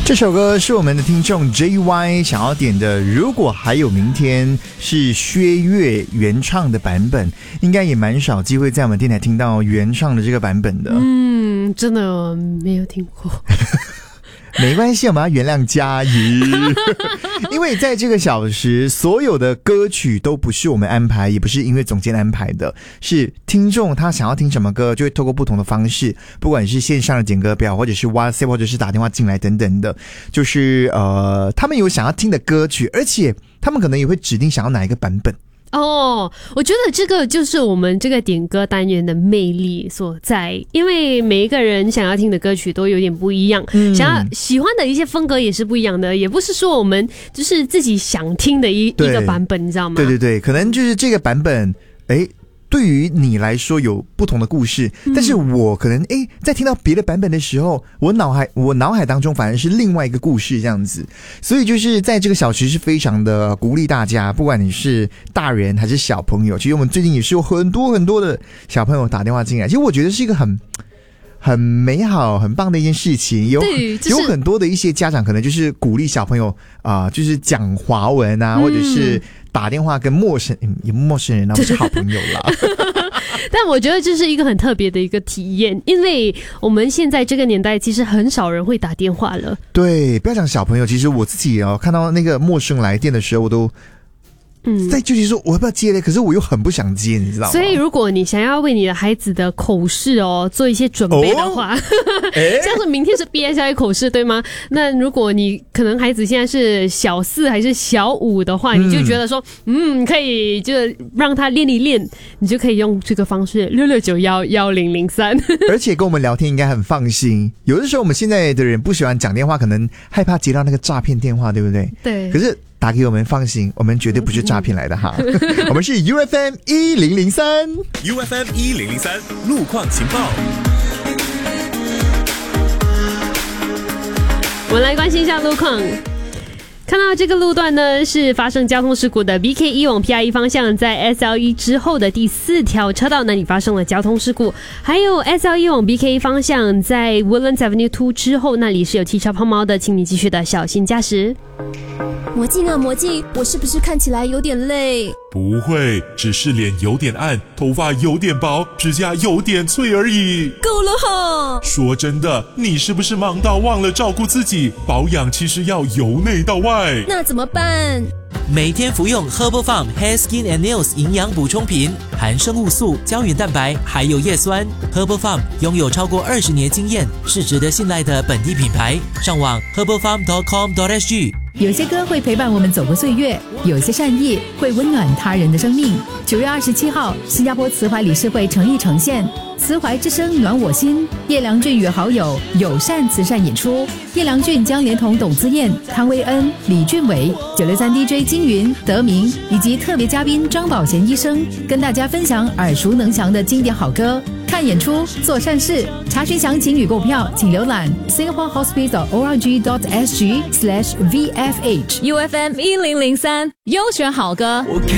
这首歌是我们的听众 JY 想要点的，如果还有明天，是薛岳原唱的版本，应该也蛮少机会在我们电台听到原唱的这个版本的。 真的没有听过。 没关系，我们要原谅佳怡。因为在这个小时，所有的歌曲都不是我们安排，也不是音乐总监安排的，是听众他想要听什么歌，就会透过不同的方式，不管是线上的点歌表，或者是 WhatsApp， 或者是打电话进来等等的，就是他们有想要听的歌曲，而且他们可能也会指定想要哪一个版本。 我觉得这个就是我们这个点歌单元的魅力所在，因为每一个人想要听的歌曲都有点不一样，想要喜欢的一些风格也是不一样的，也不是说我们就是自己想听的一个版本，你知道吗？对， 可能就是这个版本，对于你来说有不同的故事，但是我可能在听到别的版本的时候，我脑海当中反而是另外一个故事这样子。所以就是在这个小时是非常的鼓励大家，不管你是大人还是小朋友，其实我们最近也是有很多很多的小朋友打电话进来，其实我觉得是一个很美好很棒的一件事情。有很多的一些家长可能就是鼓励小朋友就是讲华文啊，或者是打电话跟陌生人啊，不是好朋友啦。 但我觉得这是一个很特别的一个体验，因为我们现在这个年代其实很少人会打电话了。 对，不要讲小朋友，其实我自己看到那个陌生来电的时候，我都在纠结说我要不要接嘞，可是我又很不想接，你知道吗？ 所以如果你想要为你的孩子的口试做一些准备的话，像是明天是 BSI 口试对吗？那如果你可能孩子现在是小4还是小5的话，你就觉得说可以就让他练一练，你就可以用这个方式66911003， 而且跟我们聊天应该很放心。有的时候我们现在的人不喜欢讲电话，可能害怕接到那个诈骗电话，对不对？ 对。 可是打给我们，放心，我们绝对不是诈骗来的哈。我们是 UFM 1003 UFM 1003路况情报。 我们来关心一下路况。看到这个路段呢，是发生交通事故的 BK1 往 PRE 方向，在 SL1 之后的第4条车道那里发生了交通事故，还有 SL1 往 BK1 方向，在 Woodlands Avenue 2之后那里是有汽车抛锚的，请你继续的小心驾驶。 魔镜啊魔镜，我是不是看起来有点累？ 不会，只是脸有点暗，头发有点薄，指甲有点脆而已。 够了哈！ 说真的，你是不是忙到忘了照顾自己？保养其实要由内到外。 那怎么办？ 每天服用 Herbal Farm Hair Skin and Nails 营养补充品，含生物素、胶原蛋白，还有叶酸。Herbal Farm 拥有超过20年经验，是值得信赖的本地品牌。上网 herbalfarm.com.sg。 有些歌会陪伴我们走过岁月，有些善意会温暖他人的生命。9月27号，新加坡慈怀理事会诚意呈现慈怀之声暖我心，叶良俊与好友友善慈善演出。叶良俊将连同董姿燕、汤威恩、李俊伟、963 DJ 金云、德明以及特别嘉宾张宝贤医生，跟大家分享耳熟能详的经典好歌。看演出，做善事。查询详情与购票，请浏览 singaporehospital.org.sg/VFH。 UFM 1003优选好歌。